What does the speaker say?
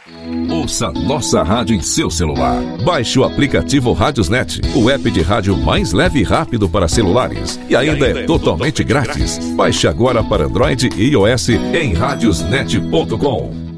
Ouça nossa rádio em seu celular. Baixe o aplicativo Radiosnet, o app de rádio mais leve e rápido para celulares. E ainda é totalmente grátis. Baixe agora para Android e iOS em radiosnet.com.